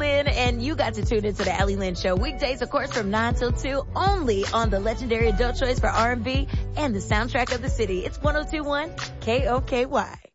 Lynn, and you got to tune into the Allie Lynn Show weekdays, of course, from 9 till 2, only on the legendary adult choice for R&B and the soundtrack of the city. It's 102.1 KOKY.